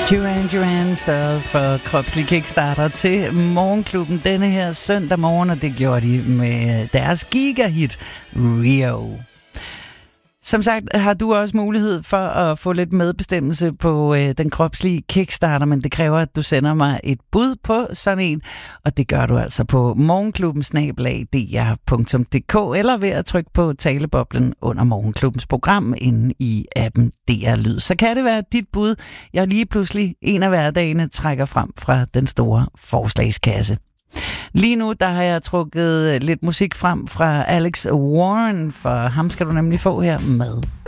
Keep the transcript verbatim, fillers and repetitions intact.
Duran Duran sørgede for kropslig kickstarter til Morgenklubben denne her søndag morgen, og det gjorde de med deres gigahit Rio. Som sagt har du også mulighed for at få lidt medbestemmelse på øh, den kropslige kickstarter, men det kræver, at du sender mig et bud på sådan en, og det gør du altså på morgenklubben snabel-a d r punktum d k eller ved at trykke på taleboblen under Morgenklubbens program inde i appen D R Lyd. Så kan det være dit bud, jeg lige pludselig en af hverdagene trækker frem fra den store forslagskasse. Lige nu, der har jeg trukket lidt musik frem fra Alex Warren, for ham skal du nemlig få her med